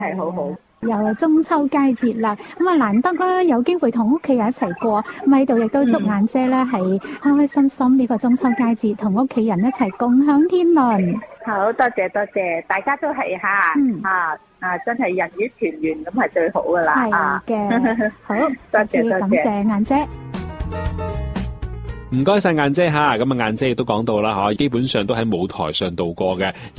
係好好。 又中秋佳節啦，咁啊難得啦，有機會同屋企人一齊過，咁喺度亦都祝雁姐咧係開開心心呢個中秋佳節，同屋企人一齊共享天倫。 好多謝多謝，大家都係真係人與團圓咁係最好噶啦。 係嘅，好，多謝感謝雁姐。 唔該晒雁姐吓，咁啊雁姐亦都講到啦，基本上都喺舞台上度過嘅。